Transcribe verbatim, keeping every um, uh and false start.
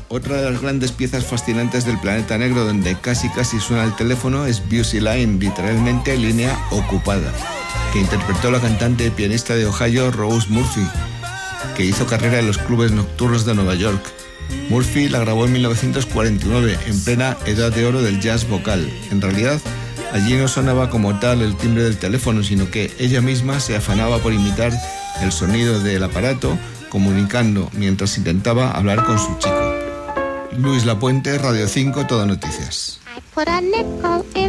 Otra de las grandes piezas fascinantes del planeta negro, donde casi casi suena el teléfono, es Busy Line, literalmente línea ocupada, que interpretó la cantante y pianista de Ohio, Rose Murphy, que hizo carrera en los clubes nocturnos de Nueva York. Murphy la grabó en mil novecientos cuarenta y nueve, en plena edad de oro del jazz vocal. En realidad, allí no sonaba como tal el timbre del teléfono, sino que ella misma se afanaba por imitar el sonido del aparato, comunicando mientras intentaba hablar con su chico. Luis Lapuente, Radio cinco, Todo Noticias.